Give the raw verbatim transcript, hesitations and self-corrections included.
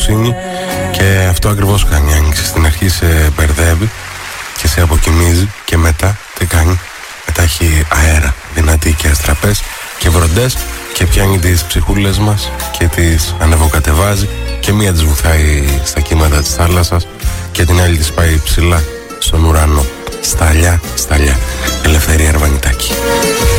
εμπιστοσύνη. Και αυτό ακριβώς κάνει η άνοιξη. Στην αρχή σε μπερδεύει και σε αποκοιμίζει, και μετά τι κάνει? Μετά έχει αέρα, δυνατή και αστραπές και βροντές, και πιάνει τις ψυχούλες μας και τις ανεβοκατεβάζει, και μία τις βουθάει στα κύματα της θάλασσας και την άλλη τις πάει ψηλά στον ουρανό. Σταλιά, σταλιά. Ελευθερία Αρβανιτάκη.